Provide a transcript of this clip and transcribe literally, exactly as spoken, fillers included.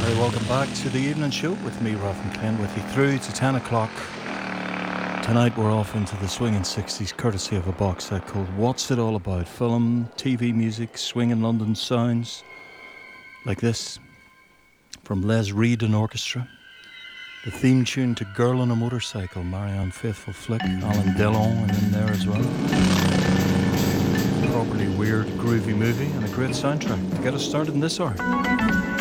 Very welcome back to the evening show with me, Ralph McLean, with you through to ten o'clock. Tonight we're off into the swinging sixties, courtesy of a box set called What's It All About? Film, T V music, swinging London sounds, like this, from Les Reed and Orchestra. The theme tune to Girl on a Motorcycle, Marianne Faithfull Flick, Alan Delon and in there as well. Properly weird, groovy movie and a great soundtrack to get us started in this hour.